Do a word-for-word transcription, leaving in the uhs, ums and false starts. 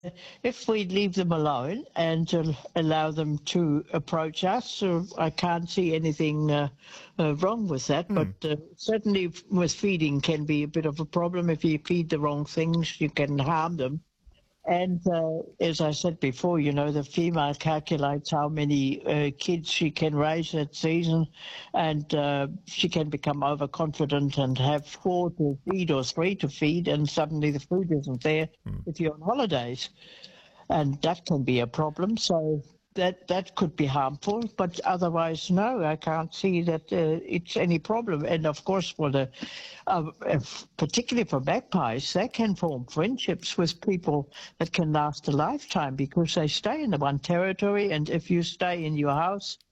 if we leave them alone and uh, allow them to approach us, uh, I can't see anything uh, uh, wrong with that. But Mm. uh, certainly with feeding can be a bit of a problem. If you feed the wrong things, you can harm them. And uh, as I said before, you know, the female calculates how many uh, kids she can raise that season, and uh, she can become overconfident and have four to feed or three to feed, and suddenly the food isn't there Mm. if you're on holidays, and that can be a problem. So that that could be harmful, but otherwise, no, I can't see that uh, it's any problem. And of course, for the uh, if, particularly for magpies, they can form friendships with people that can last a lifetime because they stay in the one territory. And if you stay in your house